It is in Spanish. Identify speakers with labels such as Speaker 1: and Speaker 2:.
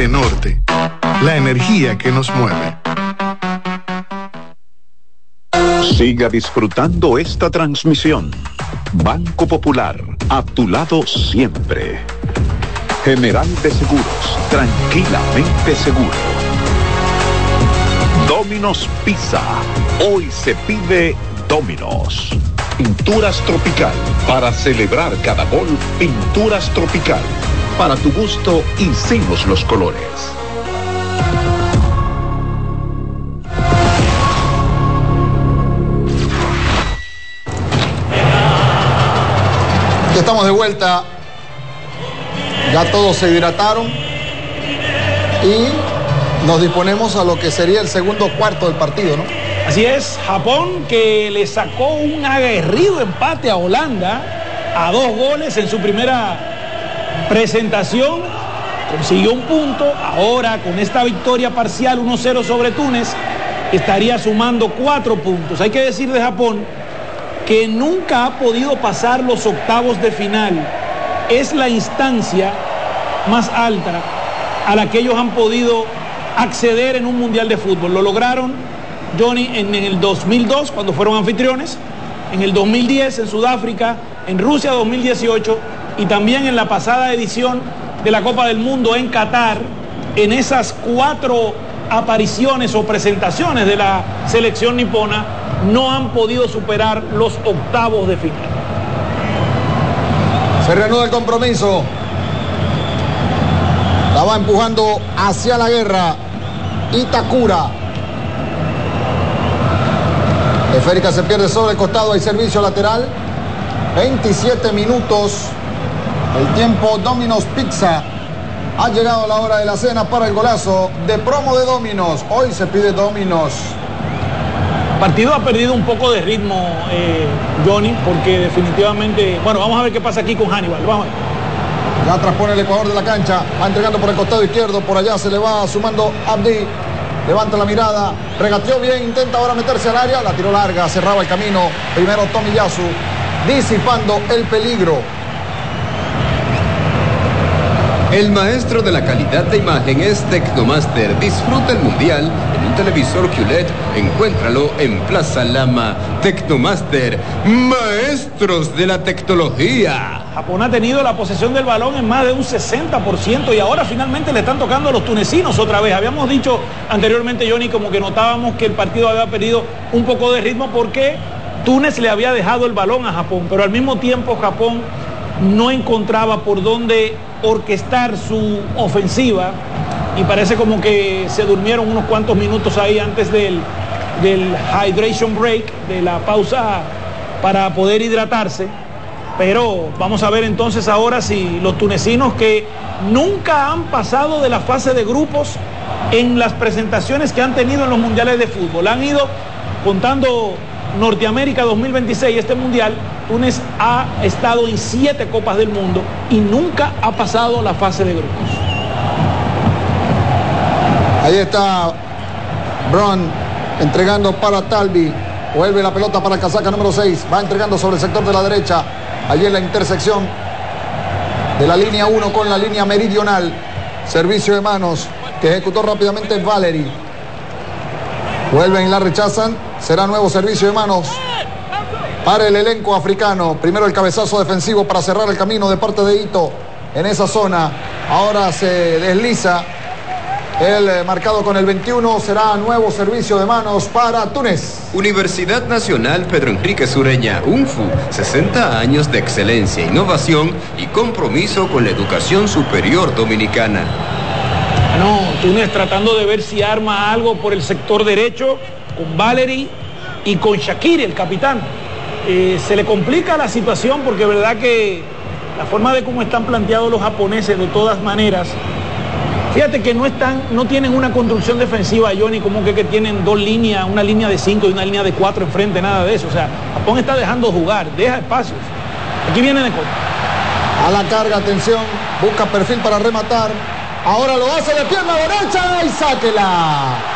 Speaker 1: Edenorte, la energía que nos mueve.
Speaker 2: Siga disfrutando esta transmisión. Banco Popular, a tu lado siempre. General de Seguros, tranquilamente seguro. Domino's Pizza, hoy se pide Domino's. Pinturas Tropical, para celebrar cada gol, Pinturas Tropical. Para tu gusto, hicimos los colores.
Speaker 3: Estamos de vuelta. Ya todos se hidrataron y nos disponemos a lo que sería el segundo cuarto del partido, ¿no?
Speaker 4: Así es, Japón que le sacó un aguerrido empate a Holanda a 2 goles en su primera presentación, consiguió un punto. Ahora con esta victoria parcial 1-0 sobre Túnez estaría sumando 4 puntos. Hay que decir de Japón que nunca ha podido pasar los octavos de final. Es la instancia más alta a la que ellos han podido acceder en un mundial de fútbol. Lo lograron, Johnny, en el 2002 cuando fueron anfitriones, en el 2010 en Sudáfrica, en Rusia 2018 y también en la pasada edición de la Copa del Mundo en Qatar. En esas 4 apariciones o presentaciones de la selección nipona no han podido superar los octavos de final.
Speaker 3: Se reanuda el compromiso. La va empujando hacia la guerra Itakura. Esférica se pierde sobre el costado, hay servicio lateral. 27 minutos. El tiempo Domino's Pizza. Ha llegado la hora de la cena para el golazo de promo de Domino's. Hoy se pide Domino's.
Speaker 4: El partido ha perdido un poco de ritmo, Johnny, porque definitivamente... Bueno, vamos a ver qué pasa aquí con Hannibal. Vamos a ver.
Speaker 3: Ya transpone el Ecuador de la cancha. Va entregando por el costado izquierdo. Por allá se le va sumando Abdi. Levanta la mirada. Regateó bien. Intenta ahora meterse al área. La tiró larga. Cerraba el camino. Primero Tomiyasu. Disipando el peligro.
Speaker 5: El maestro de la calidad de imagen es Tecnomaster. Disfruta el mundial en un televisor QLED. Encuéntralo en Plaza Lama. Tecnomaster, maestros de la tecnología.
Speaker 4: Japón ha tenido la posesión del balón en más de un 60% y ahora finalmente le están tocando a los tunecinos otra vez. Habíamos dicho anteriormente, Johnny, como que notábamos que el partido había perdido un poco de ritmo porque Túnez le había dejado el balón a Japón, pero al mismo tiempo Japón no encontraba por dónde orquestar su ofensiva y parece como que se durmieron unos cuantos minutos ahí antes del hydration break, de la pausa para poder hidratarse. Pero vamos a ver entonces ahora si los tunecinos, que nunca han pasado de la fase de grupos en las presentaciones que han tenido en los mundiales de fútbol, han ido contando Norteamérica 2026, este mundial, Túnez ha estado en 7 Copas del Mundo y nunca ha pasado la fase de grupos.
Speaker 3: Ahí está Brown entregando para Talbi. Vuelve la pelota para el casaca número 6. Va entregando sobre el sector de la derecha. Allí en la intersección de la línea 1 con la línea meridional. Servicio de manos que ejecutó rápidamente Valery. Vuelven y la rechazan. Será nuevo servicio de manos para el elenco africano. Primero el cabezazo defensivo para cerrar el camino de parte de Ito en esa zona. Ahora se desliza el marcado con el 21. Será nuevo servicio de manos para Túnez.
Speaker 5: Universidad Nacional Pedro Enrique Sureña, UNFU, 60 años de excelencia, innovación y compromiso con la educación superior dominicana.
Speaker 4: No, Túnez tratando de ver si arma algo por el sector derecho con Valery y con Shaqiri, el capitán. Se le complica la situación porque es verdad que la forma de cómo están planteados los japoneses, de todas maneras, fíjate que no tienen una construcción defensiva, Johnny, como que tienen 2 líneas, una línea de 5 y una línea de 4 enfrente, nada de eso. O sea, Japón está dejando jugar, deja espacios. Aquí viene de contra.
Speaker 3: A la carga, atención, busca perfil para rematar. Ahora lo hace de pierna derecha y sáquela.